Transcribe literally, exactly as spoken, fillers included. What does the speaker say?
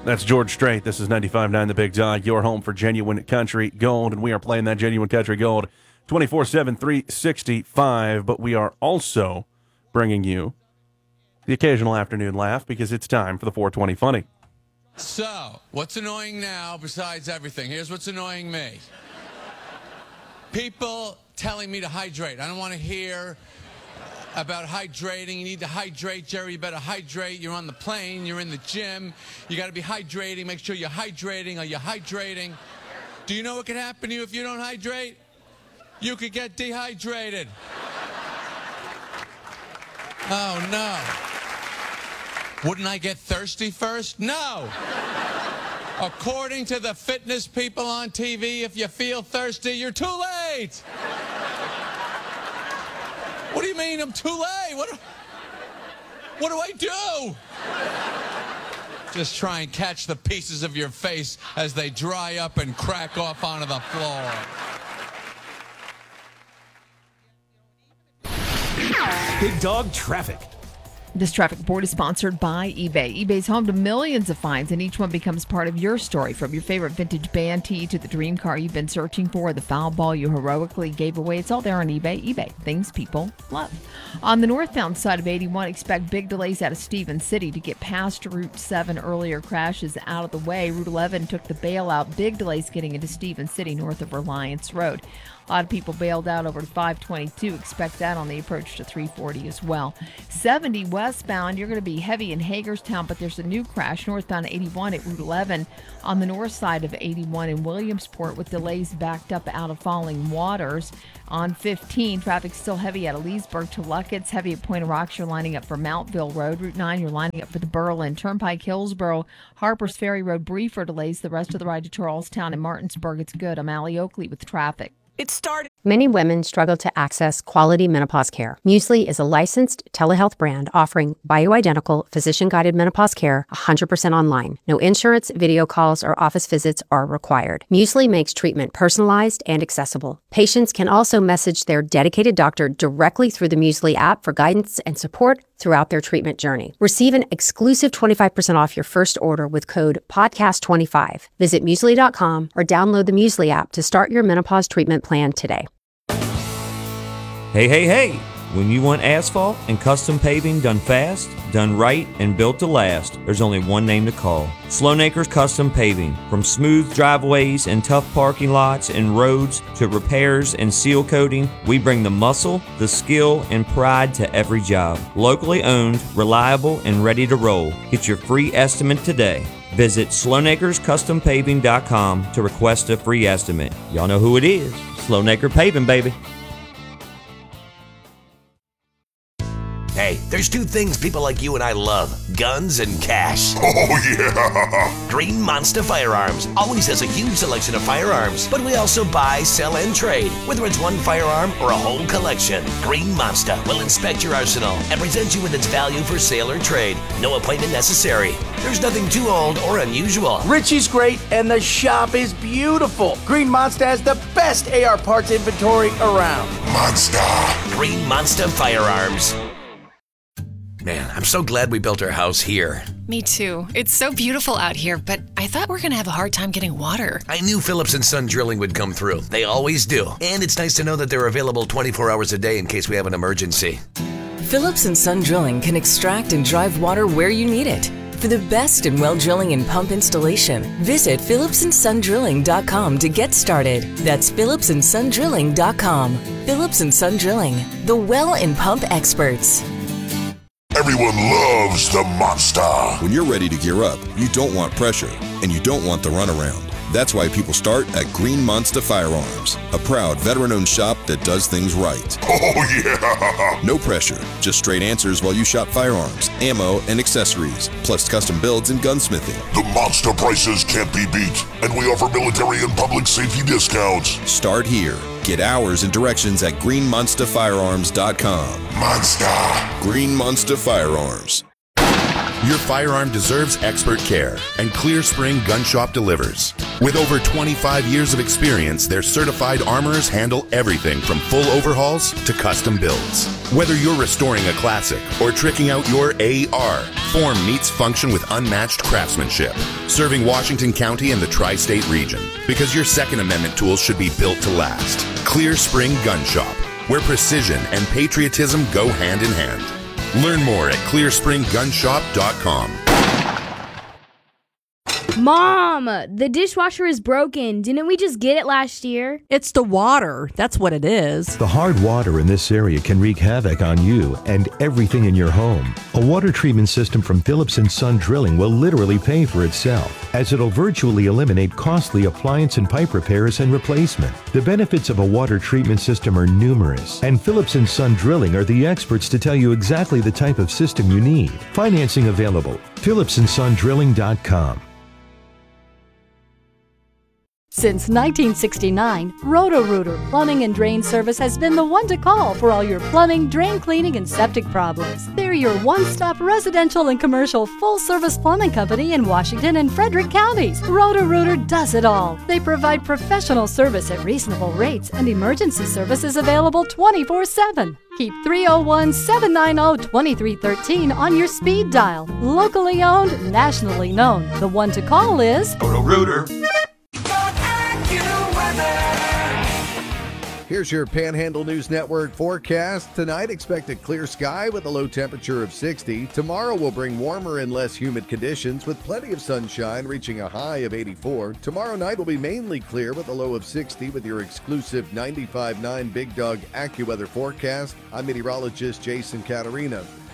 That's George Strait. This is ninety-five point nine The Big Dog, your home for genuine country gold, and we are playing that genuine country gold twenty-four seven, three sixty-five, but we are also bringing you the occasional afternoon laugh because it's time for the four twenty Funny. So, what's annoying now besides everything? Here's what's annoying me. People telling me to hydrate. I don't want to hear about hydrating. You need to hydrate, Jerry. You better hydrate. You're on the plane. You're in the gym. You got to be hydrating. Make sure you're hydrating. Are you hydrating? Do you know what could happen to you if you don't hydrate? You could get dehydrated. Oh, no. Wouldn't I get thirsty first? No. According to the fitness people on T V, if you feel thirsty, you're too late. What do you mean I'm too late? What, what do I do? Just try and catch the pieces of your face as they dry up and crack off onto the floor. Big Dog Traffic. This traffic report is sponsored by eBay. eBay's home to millions of finds, and each one becomes part of your story. From your favorite vintage band tee to the dream car you've been searching for, the foul ball you heroically gave away, it's all there on eBay. eBay, things people love. On the northbound side of eighty-one, expect big delays out of Stevens City to get past Route seven. Earlier crashes out of the way. Route eleven took the bailout. Big delays getting into Stevens City north of Reliance Road. A lot of people bailed out over to five twenty-two. Expect that on the approach to three forty as well. seventy westbound, you're going to be heavy in Hagerstown, but there's a new crash northbound eighty-one at Route eleven on the north side of eighty-one in Williamsport with delays backed up out of Falling Waters. On fifteen, traffic still heavy out of Leesburg to Luckett's. Heavy at Point of Rocks, you're lining up for Mountville Road. Route nine, you're lining up for the Berlin Turnpike, Hillsboro, Harpers Ferry Road, briefer delays. The rest of the ride to Charlestown and Martinsburg, it's good. I'm Allie Oakley with traffic. It started. Many women struggle to access quality menopause care. Muesli is a licensed telehealth brand offering bioidentical, physician-guided menopause care one hundred percent online. No insurance, video calls, or office visits are required. Muesli makes treatment personalized and accessible. Patients can also message their dedicated doctor directly through the Muesli app for guidance and support throughout their treatment journey. Receive an exclusive twenty-five percent off your first order with code podcast twenty-five. Visit muesli dot com or download the Muesli app to start your menopause treatment plan today. Hey, hey, hey! When you want asphalt and custom paving done fast, done right, and built to last, there's only one name to call. Sloanacres Custom Paving. From smooth driveways and tough parking lots and roads to repairs and seal coating, we bring the muscle, the skill, and pride to every job. Locally owned, reliable, and ready to roll. Get your free estimate today. Visit sloanacres custom paving dot com to request a free estimate. Y'all know who it is. Sloanacre Paving, baby. Hey, there's two things people like you and I love: guns and cash. Oh, yeah! Green Monster Firearms always has a huge selection of firearms, but we also buy, sell, and trade, whether it's one firearm or a whole collection. Green Monster will inspect your arsenal and present you with its value for sale or trade. No appointment necessary. There's nothing too old or unusual. Richie's great, and the shop is beautiful. Green Monster has the best A R parts inventory around. Monster! Green Monster Firearms. Man, I'm so glad we built our house here. Me too. It's so beautiful out here, but I thought we were going to have a hard time getting water. I knew Phillips and Son Drilling would come through. They always do. And it's nice to know that they're available twenty-four hours a day in case we have an emergency. Phillips and Son Drilling can extract and drive water where you need it. For the best in well drilling and pump installation, visit phillips and son drilling dot com to get started. That's phillips and son drilling dot com. Phillips and Son Drilling, the well and pump experts. Everyone loves the Monster. When you're ready to gear up, you don't want pressure, and you don't want the runaround. That's why people start at Green Monster Firearms, a proud veteran-owned shop that does things right. Oh, yeah! No pressure, just straight answers while you shop firearms, ammo, and accessories, plus custom builds and gunsmithing. The Monster prices can't be beat, and we offer military and public safety discounts. Start here. Get hours and directions at green monster firearms dot com. Monster! Green Monster Firearms. Your firearm deserves expert care, and Clear Spring Gun Shop delivers. With over twenty-five years of experience, their certified armorers handle everything from full overhauls to custom builds. Whether you're restoring a classic or tricking out your A R, Form meets function with unmatched craftsmanship, serving Washington County and the tri-state region. Because your Second Amendment tools should be built to last. Clear Spring Gun Shop, where precision and patriotism go hand in hand. Learn more at clear spring gun shop dot com. Mom, the dishwasher is broken. Didn't we just get it last year? It's the water. That's what it is. The hard water in this area can wreak havoc on you and everything in your home. A water treatment system from Phillips and Son Drilling will literally pay for itself, as it'll virtually eliminate costly appliance and pipe repairs and replacement. The benefits of a water treatment system are numerous, and Phillips and Son Drilling are the experts to tell you exactly the type of system you need. Financing available. Phillips and Son Drilling dot com. Since nineteen sixty-nine, Roto-Rooter Plumbing and Drain Service has been the one to call for all your plumbing, drain cleaning, and septic problems. They're your one-stop residential and commercial full-service plumbing company in Washington and Frederick counties. Roto-Rooter does it all. They provide professional service at reasonable rates, and emergency service is available twenty-four seven. Keep three oh one, seven nine oh, two three one three on your speed dial. Locally owned, nationally known. The one to call is Roto-Rooter. Here's your Panhandle News Network forecast. Tonight, expect a clear sky with a low temperature of sixty. Tomorrow will bring warmer and less humid conditions with plenty of sunshine, reaching a high of eighty-four. Tomorrow night will be mainly clear with a low of sixty with your exclusive ninety-five point nine Big Dog AccuWeather forecast. I'm meteorologist Jason Caterina.